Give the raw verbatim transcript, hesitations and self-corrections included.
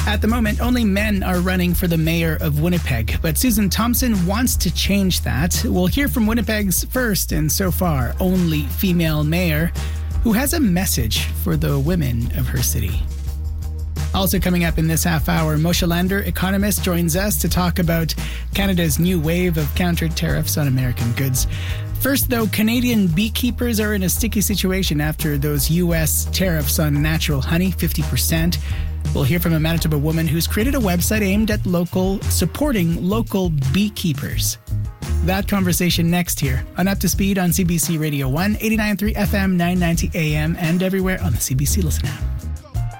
At the moment, only men are running for the mayor of Winnipeg, but Susan Thompson wants to change that. We'll hear from Winnipeg's first and so far only female mayor, who has a message for the women of her city. Also coming up in this half hour, Moshe Lander, economist, joins us to talk about Canada's new wave of counter tariffs on American goods. First, though, Canadian beekeepers are in a sticky situation after those U S tariffs on natural honey, fifty percent. We'll hear from a Manitoba woman who's created a website aimed at local, supporting local beekeepers. That conversation next here on Up to Speed on C B C Radio one, eighty-nine point three F M, nine ninety A M, and everywhere on the C B C Listen app.